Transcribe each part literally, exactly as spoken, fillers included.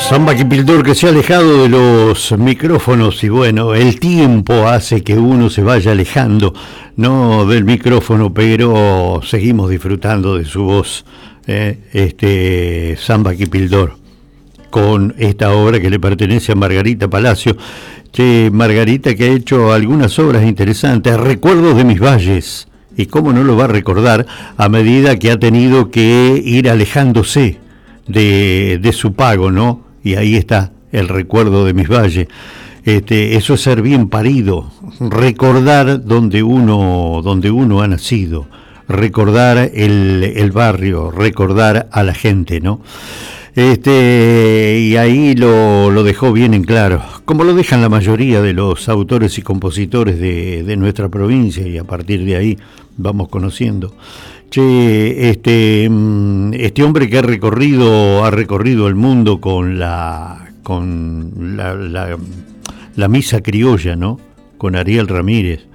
Samba Kipildor, que se ha alejado de los micrófonos, y bueno, el tiempo hace que uno se vaya alejando, no del micrófono, pero seguimos disfrutando de su voz, eh, este Samba Kipildor, con esta obra que le pertenece a Margarita Palacio, que Margarita que ha hecho algunas obras interesantes, Recuerdos de mis valles, y cómo no lo va a recordar a medida que ha tenido que ir alejándose de, de su pago, ¿no? Y ahí está el recuerdo de mis valles. Este, eso es ser bien parido, recordar donde uno, donde uno ha nacido, recordar el, el barrio, recordar a la gente, ¿no? Este, y ahí lo, lo dejó bien en claro, como lo dejan la mayoría de los autores y compositores de, de nuestra provincia, y a partir de ahí vamos conociendo. Che, este, este hombre que ha recorrido, ha recorrido el mundo con la, con la, la, la misa criolla, ¿no? Con Ariel Ramírez,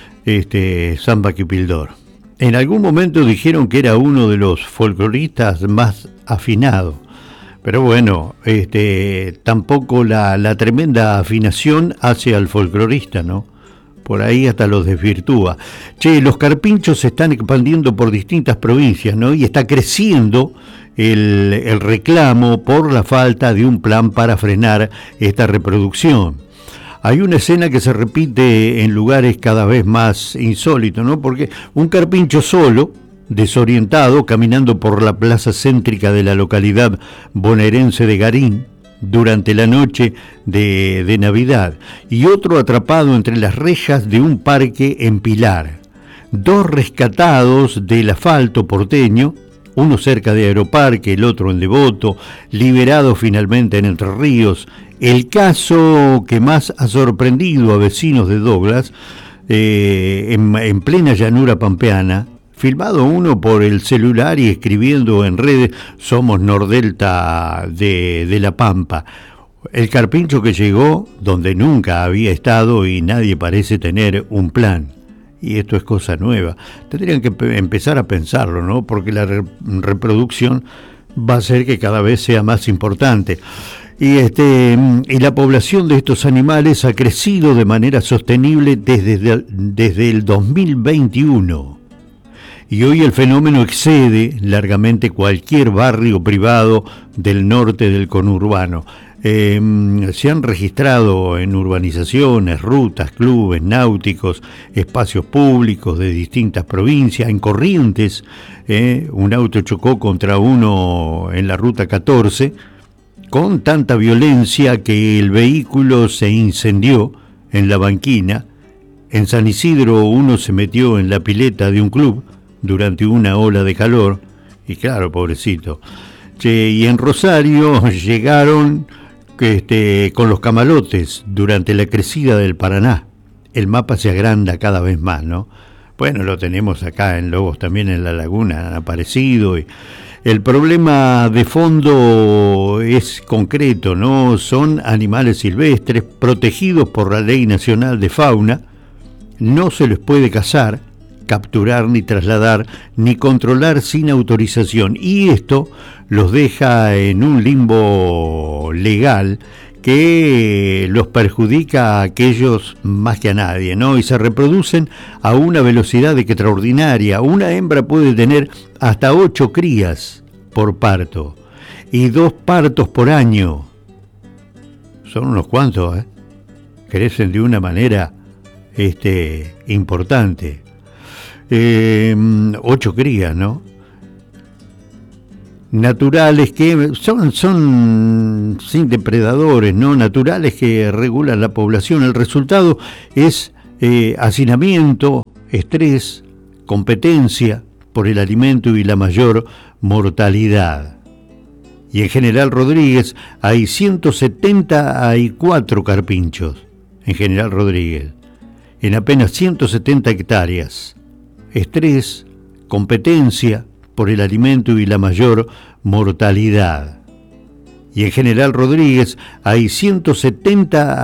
este, Samba Kipildor. En algún momento dijeron que era uno de los folcloristas más afinados, pero bueno, este, tampoco la, la tremenda afinación hace al folclorista, ¿no? Por ahí hasta los desvirtúa. Che, los carpinchos se están expandiendo por distintas provincias, ¿no? Y está creciendo el, el reclamo por la falta de un plan para frenar esta reproducción. Hay una escena que se repite en lugares cada vez más insólitos, ¿no? Porque un carpincho solo, desorientado, caminando por la plaza céntrica de la localidad bonaerense de Garín, durante la noche de, de Navidad, y otro atrapado entre las rejas de un parque en Pilar. Dos rescatados del asfalto porteño, uno cerca de Aeroparque, el otro en Devoto, liberados finalmente en Entre Ríos. El caso que más ha sorprendido a vecinos de Douglas, eh, en, en plena llanura pampeana, filmado uno por el celular y escribiendo en redes, somos Nordelta de, de La Pampa. El carpincho que llegó donde nunca había estado y nadie parece tener un plan. Y esto es cosa nueva. Tendrían que empezar a pensarlo, ¿no? Porque la re- reproducción va a ser que cada vez sea más importante. Y, este, y la población de estos animales ha crecido de manera sostenible desde, desde el dos mil veintiuno. Y hoy el fenómeno excede largamente cualquier barrio privado del norte del conurbano. Eh, se han registrado en urbanizaciones, rutas, clubes náuticos, espacios públicos de distintas provincias, en Corrientes, eh, un auto chocó contra uno en la ruta catorce, con tanta violencia que el vehículo se incendió en la banquina. En San Isidro uno se metió en la pileta de un club durante una ola de calor, y claro, pobrecito. Che, y en Rosario llegaron este, con los camalotes durante la crecida del Paraná. El mapa se agranda cada vez más, ¿no? Bueno, lo tenemos acá en Lobos, también en la laguna han aparecido. Y el problema de fondo es concreto, ¿no? Son animales silvestres protegidos por la Ley Nacional de Fauna. No se les puede cazar, capturar, ni trasladar, ni controlar sin autorización. Y esto los deja en un limbo legal que los perjudica a aquellos más que a nadie, ¿no? Y se reproducen a una velocidad extraordinaria. Una hembra puede tener hasta ocho crías por parto y dos partos por año. Son unos cuantos, ¿eh? Crecen de una manera este, importante. Eh, ocho crías, ¿no? Naturales que son, son sin depredadores, ¿no? Naturales que regulan la población. El resultado es eh, hacinamiento, estrés, competencia por el alimento y la mayor mortalidad. Y en General Rodríguez hay ciento setenta y cuatro carpinchos, en General Rodríguez, en apenas ciento setenta hectáreas. Estrés, competencia por el alimento y la mayor mortalidad. Y en General Rodríguez hay ciento setenta